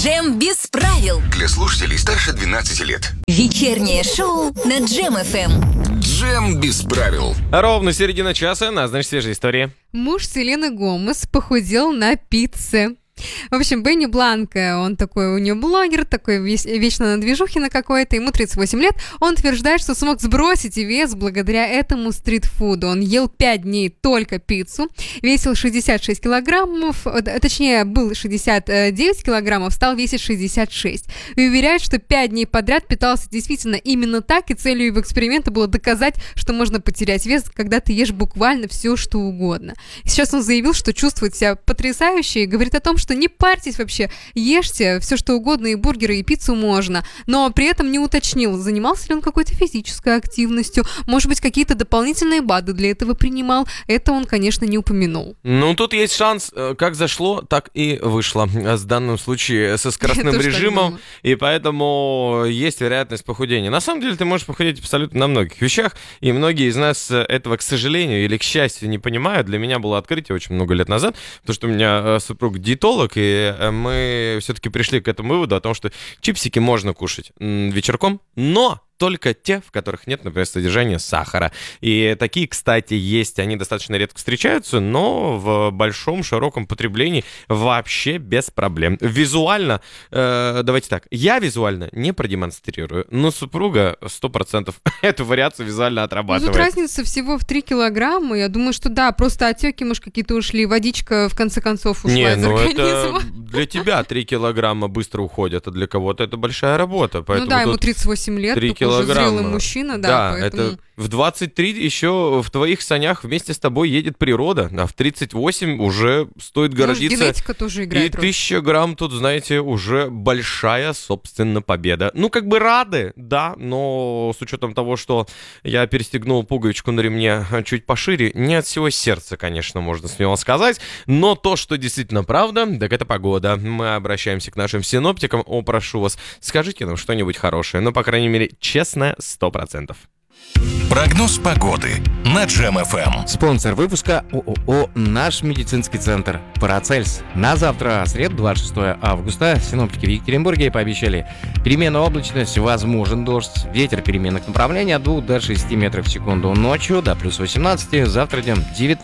Джем без правил. Для слушателей старше 12 лет. Вечернее шоу на Джем ФМ. Джем без правил. Ровно середина часа, значит, свежая история. Муж Селены Гомес похудел на пицце. В общем, Бенни Бланко, он такой у нее блогер, такой вечно на движухе на какой-то, ему 38 лет. Он утверждает, что смог сбросить вес благодаря этому стритфуду. Он ел 5 дней только пиццу, весил 66 килограммов, точнее, был 69 килограммов, стал весить 66. И уверяет, что 5 дней подряд питался действительно именно так, и целью его эксперимента было доказать, что можно потерять вес, когда ты ешь буквально все, что угодно. И сейчас он заявил, что чувствует себя потрясающе и говорит о том, что не парьтесь вообще, ешьте все, что угодно, и бургеры, и пиццу можно, но при этом не уточнил, занимался ли он какой-то физической активностью, может быть, какие-то дополнительные БАДы для этого принимал, это он, конечно, не упомянул. Ну, тут есть шанс, как зашло, так и вышло, в данном случае со скоростным режимом, и поэтому есть вероятность похудения. На самом деле, ты можешь похудеть абсолютно на многих вещах, и многие из нас этого, к сожалению, или к счастью, не понимают. Для меня было открытие очень много лет назад, потому что у меня супруг диетолог, и мы все-таки пришли к этому выводу о том, что чипсики можно кушать вечерком, но только те, в которых нет, например, содержания сахара. И такие, кстати, есть. Они достаточно редко встречаются, но в большом, широком потреблении вообще без проблем. Визуально, давайте так, я визуально не продемонстрирую, но супруга 100% эту вариацию визуально отрабатывает. Тут разница всего в 3 килограмма. Я думаю, что да, просто отеки, может, какие-то ушли, водичка в конце концов ушла из организма. Это для тебя 3 килограмма быстро уходят, а для кого-то это большая работа. Поэтому ну да, ему 38 лет, 3 уже зрелый мужчина, да, поэтому... это в 23 еще в твоих санях вместе с тобой едет природа, а в 38 уже стоит гордиться. Генетика тоже играет роль. И 1000 грамм тут, знаете, уже большая, собственно, победа. Ну, как бы рады, да, но с учетом того, что я перестегнул пуговичку на ремне чуть пошире, не от всего сердца, конечно, можно смело сказать, но то, что действительно правда, так это погода. Мы обращаемся к нашим синоптикам. Прошу вас, скажите нам что-нибудь хорошее, ну, по крайней мере, честно, 100%. Прогноз погоды на Джем ФМ. Спонсор выпуска ООО «Наш медицинский центр» Парацельс. На завтра, среду, 26 августа, синоптики в Екатеринбурге пообещали переменная облачность, возможен дождь, ветер переменных направлений от 2 до 6 метров в секунду. Ночью до плюс 18, завтра днем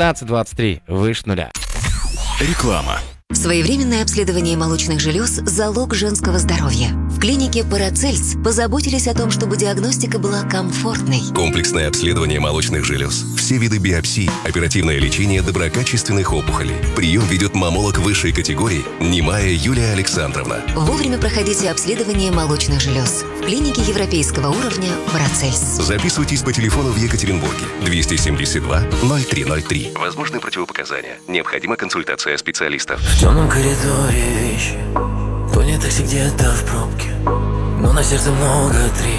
19-23, выше нуля. Реклама. Своевременное обследование молочных желез – залог женского здоровья. В клинике Парацельс позаботились о том, чтобы диагностика была комфортной. Комплексное обследование молочных желез, все виды биопсий, оперативное лечение доброкачественных опухолей. Прием ведет маммолог высшей категории Немая Юлия Александровна. Вовремя проходите обследование молочных желез. В клинике европейского уровня Парацельс. Записывайтесь по телефону в Екатеринбурге 272 0303. Возможны противопоказания. Необходима консультация специалистов. В темном коридоре вещи, то не такси где-то в пробке, но на сердце много трещин.